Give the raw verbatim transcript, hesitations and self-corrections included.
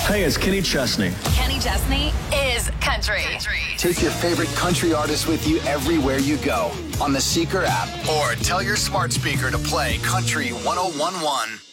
Hey, it's Kenny Chesney. Kenny Chesney is country. country. Take your favorite country artists with you everywhere you go on the Seeker app or tell your smart speaker to play Country one oh one one.